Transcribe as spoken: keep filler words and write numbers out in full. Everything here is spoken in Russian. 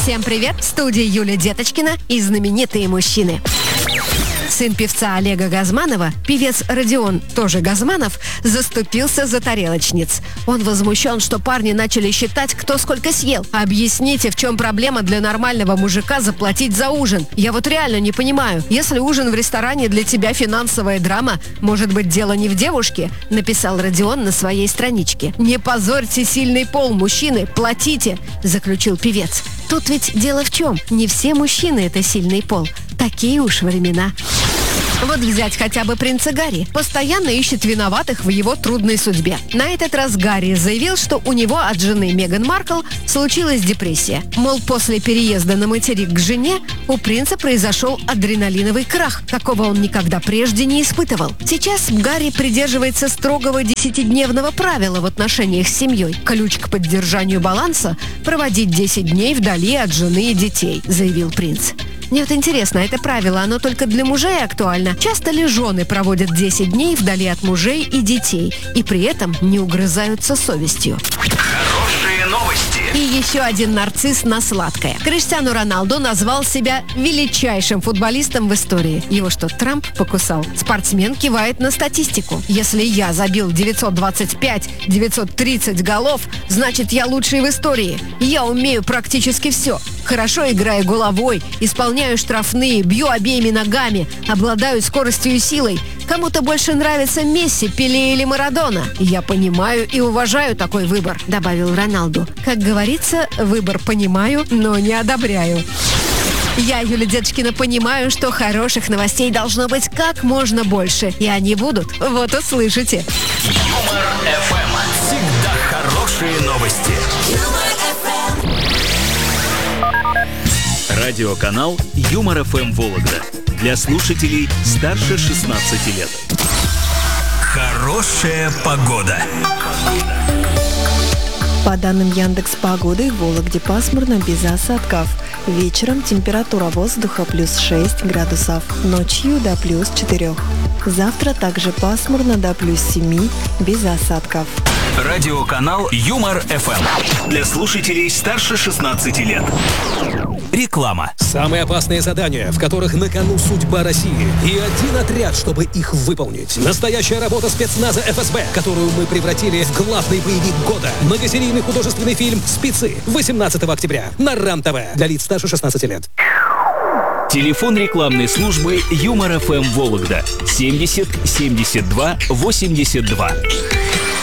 Всем привет! В студии Юлия Деточкина и знаменитые мужчины. Сын певца Олега Газманова, певец Родион, тоже Газманов, заступился за тарелочниц. Он возмущен, что парни начали считать, кто сколько съел. Объясните, в чем проблема для нормального мужика заплатить за ужин? Я вот реально не понимаю. Если ужин в ресторане для тебя финансовая драма, может быть, дело не в девушке? Написал Родион на своей страничке. Не позорьте сильный пол, мужчины, платите, заключил певец. Тут ведь дело в чем? Не все мужчины – это сильный пол. Такие уж времена. Вот взять хотя бы принца Гарри. Постоянно ищет виноватых в его трудной судьбе. На этот раз Гарри заявил, что у него от жены Меган Маркл случилась депрессия. Мол, после переезда на материк к жене у принца произошел адреналиновый крах. Такого он никогда прежде не испытывал. Сейчас Гарри придерживается строгого десятидневного правила в отношениях с семьей. Ключ к поддержанию баланса – проводить десять дней вдали от жены и детей, заявил принц. Мне вот интересно, это правило, оно только для мужей актуально? Часто ли жены проводят десять дней вдали от мужей и детей и при этом не угрызаются совестью? Хорошие новости. И еще один нарцисс на сладкое. Криштиану Роналду назвал себя величайшим футболистом в истории. Его что, Трамп покусал? Спортсмен кивает на статистику. Если я забил девятьсот двадцать пять - девятьсот тридцать голов, значит, я лучший в истории. Я умею практически все. Хорошо играю головой, исполняю штрафные, бью обеими ногами, обладаю скоростью и силой. Кому-то больше нравится Месси, Пеле или Марадона. Я понимаю и уважаю такой выбор, добавил Роналду. Как говорится, выбор понимаю, но не одобряю. Я, Юлия Деточкина, понимаю, что хороших новостей должно быть как можно больше. И они будут. Вот услышите. Юмор эф эм. Всегда хорошие новости. Радиоканал Юмор эф эм Вологда. Для слушателей старше шестнадцати лет. Хорошая погода. По данным Яндекс.Погоды, в Вологде пасмурно, без осадков. Вечером температура воздуха плюс шесть градусов, ночью до плюс четырех. Завтра также пасмурно до плюс семи, без осадков. Радиоканал Юмор эф эм. Для слушателей старше шестнадцати лет. Реклама. Самые опасные задания, в которых на кону судьба России. И один отряд, чтобы их выполнить. Настоящая работа спецназа эф эс бэ, которую мы превратили в главный боевик года. Многосерийный художественный фильм «Спецы» восемнадцатого октября на РАН-ТВ. Для лиц старше шестнадцати лет. Телефон рекламной службы Юмор эф эм Вологда семьдесят семьдесят два восемьдесят два.